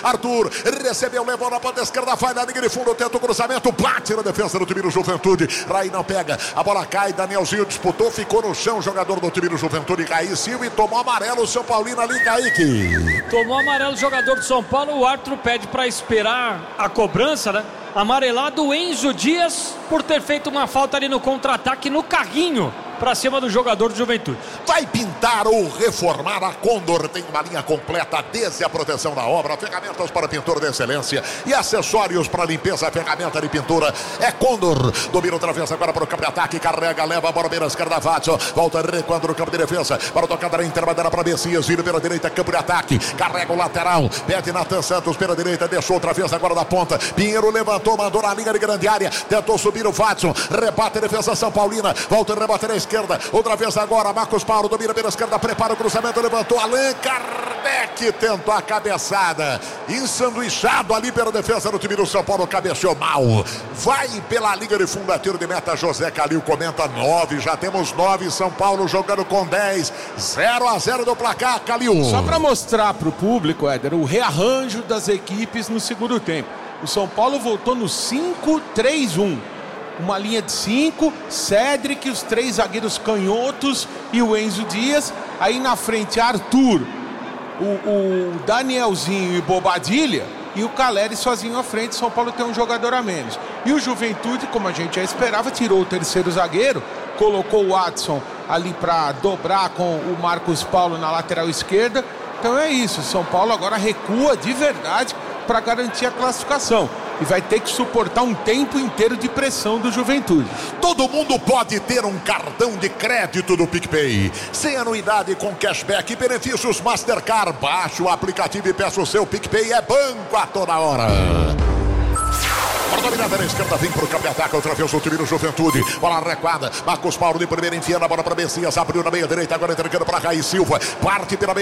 Arthur recebeu, levou na ponta esquerda, vai na linha de fundo, tenta o cruzamento, bate na defesa do time do Juventude. Raí não pega, a bola cai, Danielzinho disputou, ficou no chão, jogador do time do Juventude, Caí Silva, e tomou amarelo o São Paulino ali, Kaique. Tomou amarelo o jogador do São Paulo, o árbitro pede para esperar a cobrança, né? Amarelado o Enzo Dias por ter feito uma falta ali no contra-ataque no carrinho para cima do jogador do Juventude. Vai pintar ou reformar a Condor, tem uma linha completa desde a proteção da obra, ferramentas para pintura de excelência e acessórios para limpeza, ferramenta de pintura é Condor. Domina outra vez agora para o campo de ataque, carrega, leva a bola pela esquerda, Vátio, volta recuando no campo de defesa, para tocar da interbandeira para Messias, vira pela direita, campo de ataque, carrega o lateral, pede Natan Santos pela direita, deixou outra vez agora da ponta, Pinheiro levantou, mandou na linha de grande área, tentou subir o Vátio, rebate a defesa São Paulina, volta a rebater a esquerda, outra vez agora, Marcos Paulo domina pela esquerda, prepara o cruzamento, levantou, Allan Kardec tentou a cabeçada, ensanduichado ali pela defesa do time do São Paulo, cabeceou mal, vai pela liga de fundo, a tiro de meta, José Calil comenta 9, já temos 9, São Paulo jogando com 10, 0-0 do placar, Calil. Só para mostrar para o público, Éder, o rearranjo das equipes no segundo tempo. O São Paulo voltou no 5-3-1. Uma linha de 5, Cédric, os 3 zagueiros canhotos e o Enzo Dias. Aí na frente, Arthur, o Danielzinho e Bobadilha. E o Caleri sozinho à frente. São Paulo tem um jogador a menos. E o Juventude, como a gente já esperava, tirou o terceiro zagueiro, colocou o Watson ali para dobrar com o Marcos Paulo na lateral esquerda. Então é isso, São Paulo agora recua de verdade para garantir a classificação e vai ter que suportar um tempo inteiro de pressão do Juventude. Todo mundo pode ter um cartão de crédito do PicPay, sem anuidade, com cashback e benefícios Mastercard. Baixe o aplicativo e peça o seu PicPay, é banco a toda hora. Para dominar na esquerda, vem para o campo de ataque, outra vez o time do Juventude, bola recuada, Marcos Paulo de primeira, enfiando a bola para Messias, abriu na meia direita, agora entregando para Caí Silva, parte pela meia